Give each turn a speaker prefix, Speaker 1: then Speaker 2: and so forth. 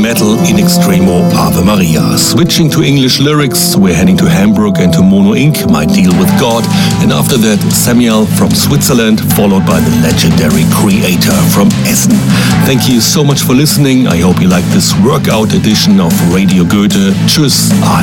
Speaker 1: metal in extremo Ave Maria. Switching to English lyrics, we're heading to Hamburg and to Mono Inc., My Deal with God, and after that Samuel from Switzerland, followed by the legendary Creator from Essen. Thank you so much for listening. I hope you like this workout edition of Radio Goethe. Tschüss.